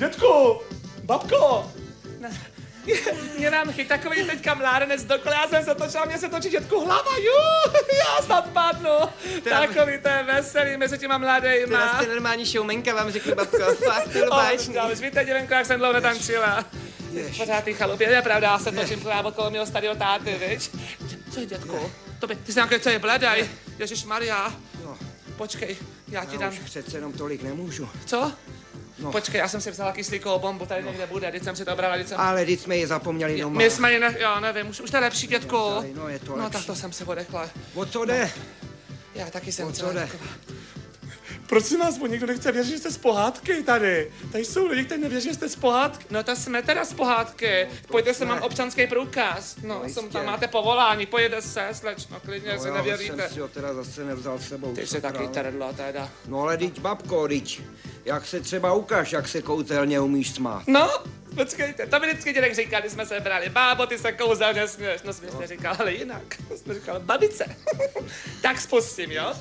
Dětku, babko. Mě nám chyt takový teďka mládenec dokola, já jsem se točila, mě se točí dětku hlava, já snad padnu. Takový to je veselý mezi těma mladejma. Teda jste normální showmenka, vám řekli babko, fakt to bylo báječný. Ale víte, děvenko, jak jsem dlouho netančila. Pořád ty chalupě, je pravda, já se točím pořád okolo mého starého táty, viď? Co je, dětku? Ty jsi nějaký, co je bledej? Ježišmarja. No. Počkej, já ti dám... Už přece jenom tolik nemůžu. Co? No. Počkej, já jsem si vzala kyslíkovou bombu, tady někde bude, teď jsem si to brala, Ale teď jsme ji zapomněli doma. My jsme ji já nevím, už to je lepší, dětku. No, je to no lepší. tak to jsem se odechla. O co jde? Já taky jsem O co jde? Prosím vás, nikdo nechce věřit, že jste z pohádky tady. Tady jsou lidi, kteří nevěří, že jste z pohádky. No to jsme teda z pohádky. Pojďte se, mám občanský průkaz. No, tam máte povolání, pojďte se, slečno, klidně, si nevěříte. Já jsem si ho teda zase nevzal s sebou. Ty jsi taky trdlo teda. No ale teď, babko, teď. Jak se třeba ukáž, jak se kouzelně umíš smát. No, počkejte, to mi vždycky dědek říkal, když jsme se brali. Bábo, ty se kouzelně směš. No jsme říkal, ale jinak. Jsme říkal, babice. Tak spustím, jo?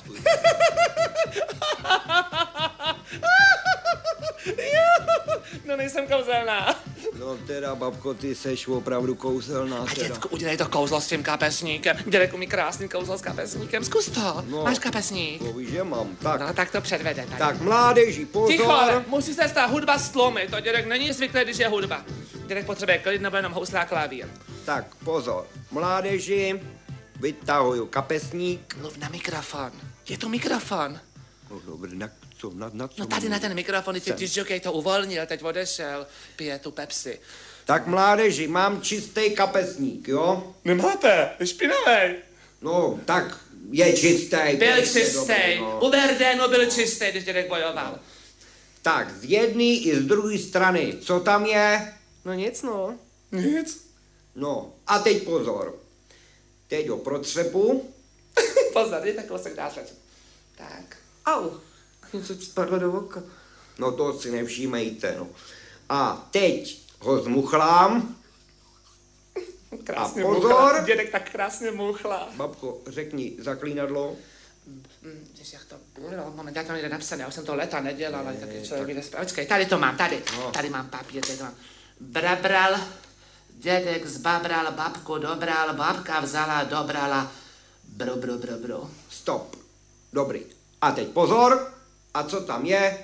No nejsem kouzelná. No teda, babko, ty seš opravdu kouzelná A teda. dětku, udělej to kouzlo s tím kapesníkem. Dědek umí krásný kouzlo s kapesníkem. Zkus to. No, Máš kapesník? To víš, že mám. Tak, No, tak to předvede tady. tak mládeži, pozor. Ticho, ale musí se ta hudba stlumit. To dědek není zvyklý, když je hudba. Dědek potřebuje klid nebo jenom housle a klavír. Tak, pozor. Mládeži, vytahuju kapesník. Mluv na mikrofon. Je to mikrofon. No dobrý, na co? Na co? No tady na ten mikrofon, teď disjokej to uvolnil, teď odešel, pije tu Pepsi. Tak mládeži, mám čistý kapesník, jo? Nemáte, je špinavej. No, tak je čistý. Byl prostě čistý, dobrý, no. u Verdénu byl čistý, když dědek bojoval. Tak, z jedné i z druhé strany, co tam je? No nic, no. Nic. No, a teď pozor. Teď ho protřepu. Pozor, je tak kousek dál tlačit. Tak. Au. Něco ti spadlo do oka. No to si nevšímejte, no. A teď ho zmuchlám. Krásně A pozor. muchla. Dědek tak krásně muchla. Babko, řekni zaklínadlo. Víš, jak to bylo? Moment, já to někde napsané, já už jsem to leta nedělal, ale taky člověk jde zprávat. Počkej, tady to mám, tady. No. Tady mám papír, tady to mám. Brabral, dědek zbabral, babku dobral, babka vzala, dobrala. Bro. Stop. Dobrý. A teď pozor. A co tam je?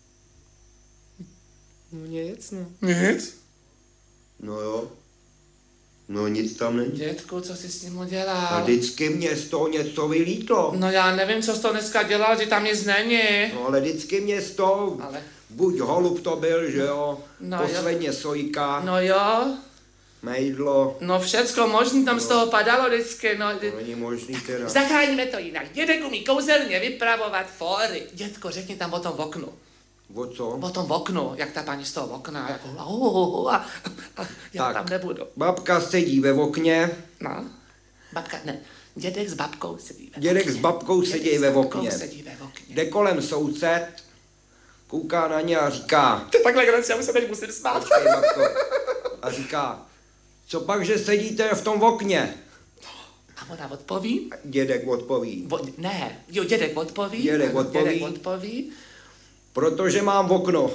No nic, no. Nic? No jo. No nic tam není. Dědku, co jsi s ním udělal? A vždycky mě z toho něco vylítlo. No já nevím, co jsi to dneska dělal, že tam nic není. No ale vždycky mě z toho, Ale... buď holub to byl, že jo, No posledně sojka, No jo, mejdlo. no všecko možný tam z toho padalo vždycky, no. To není možný teda. Zachráníme to jinak. Dědek umí kouzelně vypravovat fóry. Dědko, řekni tam o tom v oknu. O co? O tom v oknu, jak ta paní z toho okna, jako a já Tak. tam nebudu. Babka sedí ve okně, No, babka, ne, dědek s babkou sedí ve okně. dědek s babkou sedí ve okně. sedí ve okně. Jde kolem soused, kouká na ně a říká, To je takhle granci, já už se teď musím smát. počkej babko, a říká, co pak, že sedíte v tom okně? A ona odpoví? Dědek odpoví, Dědek odpoví. Dědek ano, odpoví. Dědek odpoví. protože mám okno.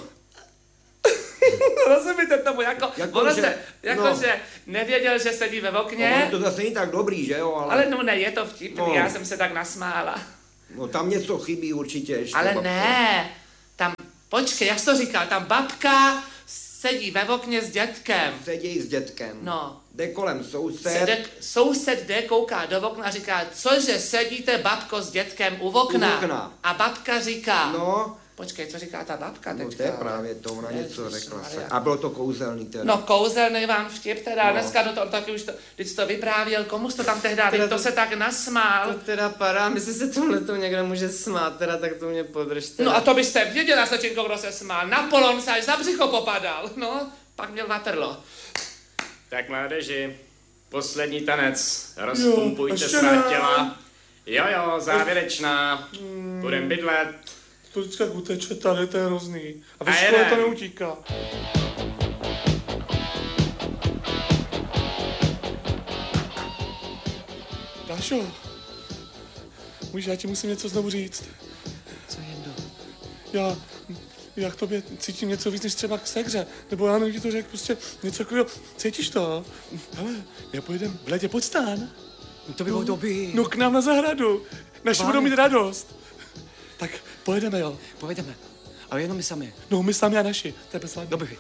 Rozumíte tomu, Jakože nevěděl, že sedí ve No, okně, to zase není tak dobrý, že jo, ale no ne, je to vtipný, No. já jsem se tak nasmála. No tam něco chybí určitě ještě. Ale babko. ne, tam, počkej, jak jsi to říkal, tam babka sedí ve okně s dětkem. Sedí s dětkem. No. Jde kolem soused. Soused jde, kouká do okna a říká, cože sedíte, babko, s dětkem u okna? U okna. A babka říká, No, počkej, co říká ta babka no teďka? to je právě to, ona něco Ježiš řekla. Maria. A bylo to kouzelný teda. No kouzelný vám vtip teda, No. dneska to taky už to, když jsi to vyprávěl, komu jsi to tam tehdy, Teda to to- se tak nasmál. To teda padá, jestli se tomhle někdo může smát, teda tak to mě podržte. No a to byste věděla, Slečinko, kdo se smál. Napoleon se až za břicho popadal, no, pak měl vatrlo. Tak mládeži, poslední tanec, rozpumpujte ještě svá ne. těla. Jo, závěrečná, budem bydlet. To vždycky jak uteče tady, to je hrozný. A ve A škole jedem. to neutíká. Dášo, můžeš, já ti musím něco znovu říct. Co jendo? Já já k tobě cítím něco víc, než třeba k segře. Nebo já nevím, ti to řekl, prostě něco takového. Cítíš to? Hele, já pojedem v létě pod stán. To by bylo dobrý. No k nám na zahradu. Naši budou mít radost. Tak pojedeme, jo. Pojedeme. Ale jenom my sami. No, my sami a naši. To je bezvadný. Dobrý.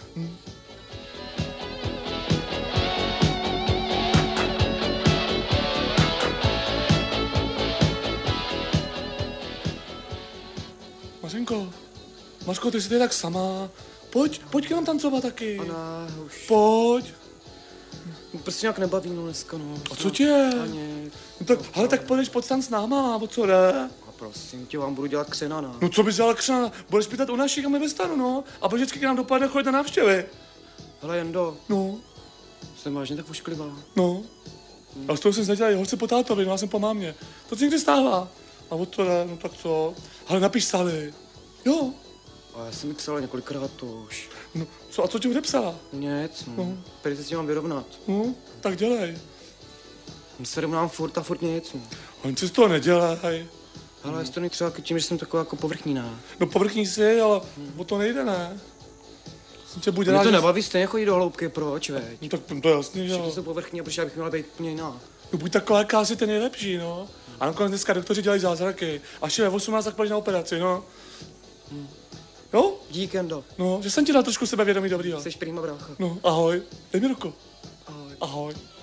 Mařko, ty jsi tady tak sama. Pojď k nám tancovat taky. Ona už... Pojď. Prostě nějak nebaví, no dneska, no. A co tě je? Ani... No tak, hele, tak půjdeš pod stan s náma, o co jde? A prosím tě, vám budu dělat křena, no. No co bys dělal křena? Budeš pýtat u našich a my ve stanu, no. A pak vždycky k nám dopadne chodit na návštěvy. Hele, Jendo, No, jsem vážně tak ošklivá. no. A z toho jsem nedělal hořce po tátovi, no já jsem po mámě. To se někdy stává. A o to jde, no tak co? Ale napiš Sally. Jo. A já jsem mi psala několikrát to už. No, co, a co ti odepsala? Nic, no. No. Tady se s tím mám vyrovnat. No, tak dělej. Se rovnám furt a furt nic, no. Oni si z toho nedělej. Ale jestli to není třeba tím, že jsem taková jako povrchní, ne? No povrchní si, ale o to nejde, ne? Jsem tě buď Mě rád, to že- nebaví stejně chodit do hloubky, proč, veď? No, tak to je jasný, že Všichni jo. jsou povrchní a proč já bych měla být úplně jiná? No buď taková, jaká jsi ten nejlepší, no. A nakonec dneska doktoři dělají zázraky. Až je ve 18, tak půjdeš na operaci, no. Jo? Dík, Jendo. No, že jsem ti dal trošku sebevědomí dobrýho. Jsi prýma brácha. No, ahoj. Dej mi ruku. Ahoj. Ahoj.